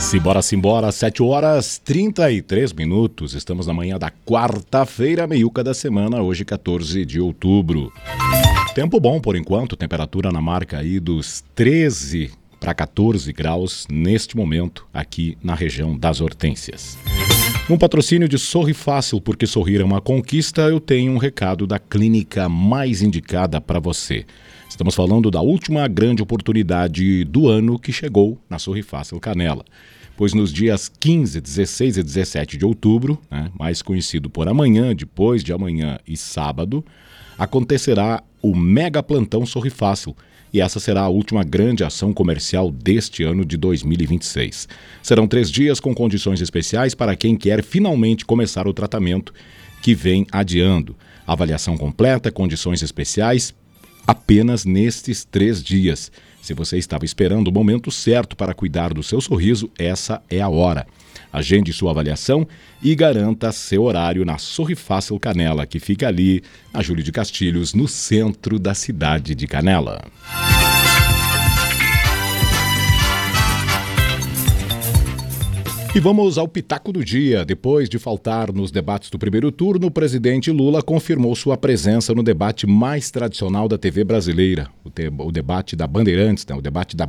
Simbora, 7h33. Estamos na manhã da quarta-feira, meiuca da semana, hoje 14 de outubro. Tempo bom por enquanto, temperatura na marca aí dos 13 para 14 graus neste momento aqui na região das Hortênsias. Um patrocínio de Sorri Fácil, porque sorrir é uma conquista, eu tenho um recado da clínica mais indicada para você. Estamos falando da última grande oportunidade do ano que chegou na Sorri Fácil Canela. Pois nos dias 15, 16 e 17 de outubro, mais conhecido por amanhã, depois de amanhã e sábado, acontecerá o Mega Plantão Sorri Fácil. E essa será a última grande ação comercial deste ano de 2026. Serão 3 dias com condições especiais para quem quer finalmente começar o tratamento que vem adiando. Avaliação completa, condições especiais, apenas nestes 3 dias. Se você estava esperando o momento certo para cuidar do seu sorriso, essa é a hora. Agende sua avaliação e garanta seu horário na Sorri Fácil Canela, que fica ali na Júlio de Castilhos, no centro da cidade de Canela. E vamos ao pitaco do dia. Depois de faltar nos debates do primeiro turno, o presidente Lula confirmou sua presença no debate mais tradicional da TV brasileira, o debate da Bandeirantes, o debate da